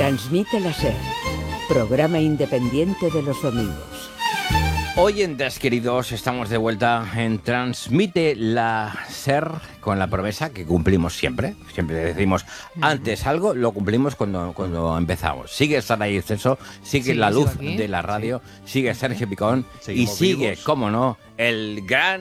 Transmite la SER, programa independiente de los domingos. Oyentes queridos, estamos de vuelta en Transmite la SER con la promesa que cumplimos siempre. Siempre decimos antes algo, lo cumplimos cuando empezamos. Sigue Sara Ceso, sigue la luz de la radio, sigue Sergio Picón y sigue, cómo no, el gran